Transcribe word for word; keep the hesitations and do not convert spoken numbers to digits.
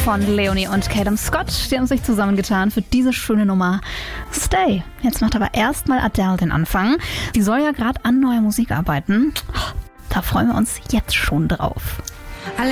von Leonie und Calum Scott. Die haben sich zusammengetan für diese schöne Nummer Stay. Jetzt macht aber erstmal Adele den Anfang. Die soll ja gerade an neuer Musik arbeiten. Da freuen wir uns jetzt schon drauf.